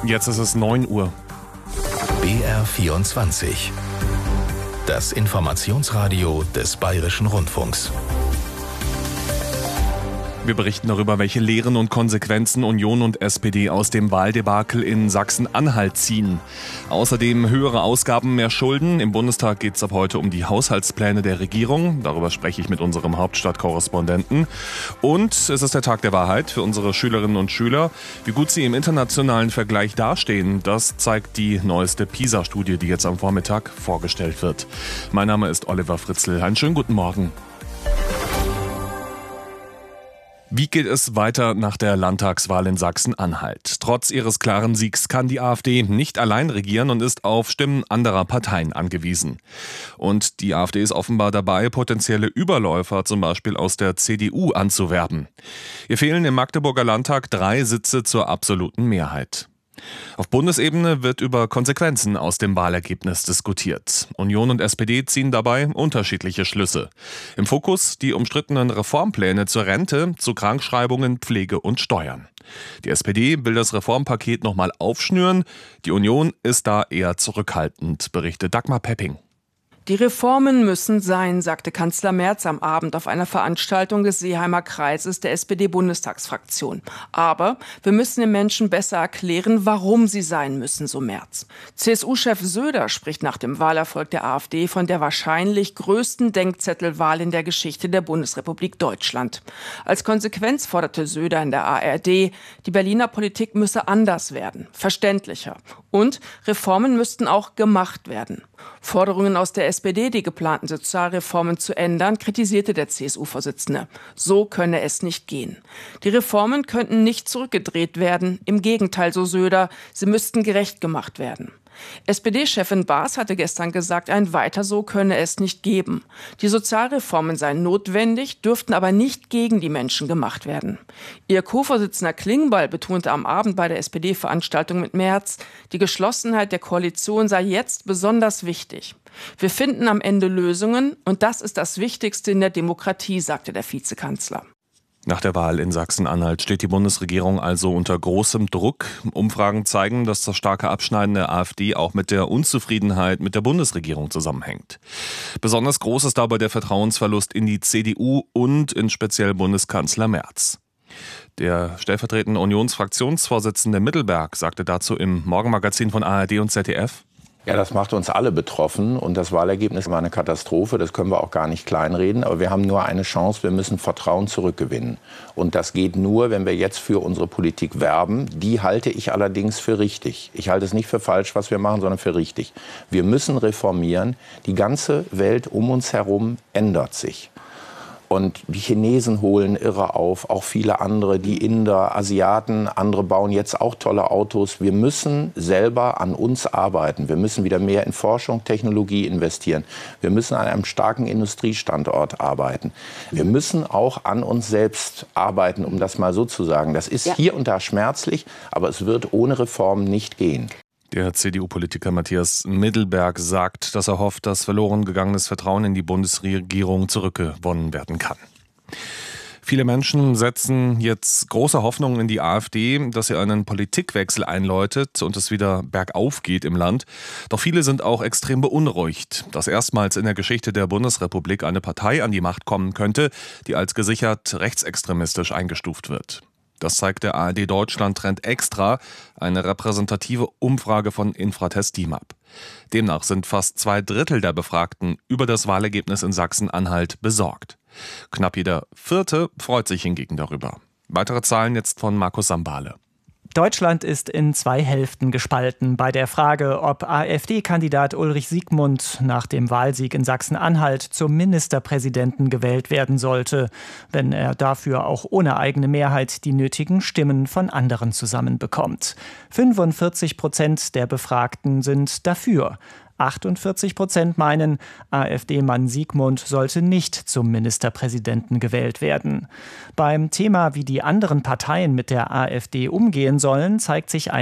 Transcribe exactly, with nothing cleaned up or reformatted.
Jetzt ist es neun Uhr. B R vierundzwanzig. Das Informationsradio des Bayerischen Rundfunks. Wir berichten darüber, welche Lehren und Konsequenzen Union und S P D aus dem Wahldebakel in Sachsen-Anhalt ziehen. Außerdem höhere Ausgaben, mehr Schulden. Im Bundestag geht es ab heute um die Haushaltspläne der Regierung. Darüber spreche ich mit unserem Hauptstadtkorrespondenten. Und es ist der Tag der Wahrheit für unsere Schülerinnen und Schüler. Wie gut sie im internationalen Vergleich dastehen, das zeigt die neueste PISA-Studie, die jetzt am Vormittag vorgestellt wird. Mein Name ist Oliver Fritzl. Einen schönen guten Morgen. Wie geht es weiter nach der Landtagswahl in Sachsen-Anhalt? Trotz ihres klaren Siegs kann die AfD nicht allein regieren und ist auf Stimmen anderer Parteien angewiesen. Und die AfD ist offenbar dabei, potenzielle Überläufer zum Beispiel aus der C D U anzuwerben. Ihr fehlen im Magdeburger Landtag drei Sitze zur absoluten Mehrheit. Auf Bundesebene wird über Konsequenzen aus dem Wahlergebnis diskutiert. Union und S P D ziehen dabei unterschiedliche Schlüsse. Im Fokus die umstrittenen Reformpläne zur Rente, zu Krankschreibungen, Pflege und Steuern. Die S P D will das Reformpaket nochmal aufschnüren. Die Union ist da eher zurückhaltend, berichtet Dagmar Pepping. Die Reformen müssen sein, sagte Kanzler Merz am Abend auf einer Veranstaltung des Seeheimer Kreises der S P D-Bundestagsfraktion. Aber wir müssen den Menschen besser erklären, warum sie sein müssen, so Merz. C S U-Chef Söder spricht nach dem Wahlerfolg der AfD von der wahrscheinlich größten Denkzettelwahl in der Geschichte der Bundesrepublik Deutschland. Als Konsequenz forderte Söder in der A R D, die Berliner Politik müsse anders werden, verständlicher. Und Reformen müssten auch gemacht werden. Forderungen aus der S P D, die geplanten Sozialreformen zu ändern, kritisierte der C S U-Vorsitzende. So könne es nicht gehen. Die Reformen könnten nicht zurückgedreht werden. Im Gegenteil, so Söder, sie müssten gerecht gemacht werden. S P D-Chefin Baas hatte gestern gesagt, ein Weiter so könne es nicht geben. Die Sozialreformen seien notwendig, dürften aber nicht gegen die Menschen gemacht werden. Ihr Co-Vorsitzender Klingbeil betonte am Abend bei der S P D-Veranstaltung mit Merz, die Geschlossenheit der Koalition sei jetzt besonders wichtig. Wir finden am Ende Lösungen und das ist das Wichtigste in der Demokratie, sagte der Vizekanzler. Nach der Wahl in Sachsen-Anhalt steht die Bundesregierung also unter großem Druck. Umfragen zeigen, dass das starke Abschneiden der AfD auch mit der Unzufriedenheit mit der Bundesregierung zusammenhängt. Besonders groß ist dabei der Vertrauensverlust in die C D U und in speziell Bundeskanzler Merz. Der stellvertretende Unionsfraktionsvorsitzende Mittelberg sagte dazu im Morgenmagazin von A R D und Z D F: Ja, das macht uns alle betroffen und das Wahlergebnis war eine Katastrophe, das können wir auch gar nicht kleinreden, aber wir haben nur eine Chance, wir müssen Vertrauen zurückgewinnen. Und das geht nur, wenn wir jetzt für unsere Politik werben, die halte ich allerdings für richtig. Ich halte es nicht für falsch, was wir machen, sondern für richtig. Wir müssen reformieren, die ganze Welt um uns herum ändert sich. Und die Chinesen holen irre auf, auch viele andere, die Inder, Asiaten, andere bauen jetzt auch tolle Autos. Wir müssen selber an uns arbeiten. Wir müssen wieder mehr in Forschung, Technologie investieren. Wir müssen an einem starken Industriestandort arbeiten. Wir müssen auch an uns selbst arbeiten, um das mal so zu sagen. Das ist ja hier und da schmerzlich, aber es wird ohne Reform nicht gehen. Der C D U-Politiker Matthias Mittelberg sagt, dass er hofft, dass verloren gegangenes Vertrauen in die Bundesregierung zurückgewonnen werden kann. Viele Menschen setzen jetzt große Hoffnungen in die AfD, dass sie einen Politikwechsel einläutet und es wieder bergauf geht im Land. Doch viele sind auch extrem beunruhigt, dass erstmals in der Geschichte der Bundesrepublik eine Partei an die Macht kommen könnte, die als gesichert rechtsextremistisch eingestuft wird. Das zeigt der A R D Deutschland Trend Extra, eine repräsentative Umfrage von Infratest DIMAP. Demnach sind fast zwei Drittel der Befragten über das Wahlergebnis in Sachsen-Anhalt besorgt. Knapp jeder Vierte freut sich hingegen darüber. Weitere Zahlen jetzt von Markus Sambale. Deutschland ist in zwei Hälften gespalten bei der Frage, ob AfD-Kandidat Ulrich Siegmund nach dem Wahlsieg in Sachsen-Anhalt zum Ministerpräsidenten gewählt werden sollte, wenn er dafür auch ohne eigene Mehrheit die nötigen Stimmen von anderen zusammenbekommt. fünfundvierzig Prozent der Befragten sind dafür. achtundvierzig Prozent meinen, AfD-Mann Siegmund sollte nicht zum Ministerpräsidenten gewählt werden. Beim Thema, wie die anderen Parteien mit der AfD umgehen sollen, zeigt sich ein